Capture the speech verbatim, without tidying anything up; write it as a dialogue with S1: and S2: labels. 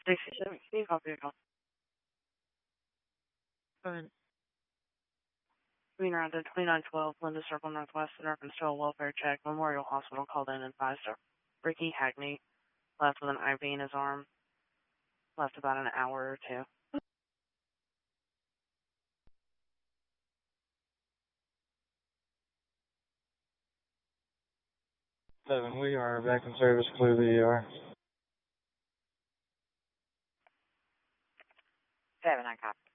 S1: sixty-seven, can you copy your call?
S2: Seven.
S1: Green around to twenty-nine twelve, Linda Circle Northwest, in reference to a welfare check. Memorial Hospital called in and advised her. Ricky Hackney left with an I V in his arm. Left about an hour or two.
S3: Seven, we are back in service, clear the E R.
S2: Seven, I copy.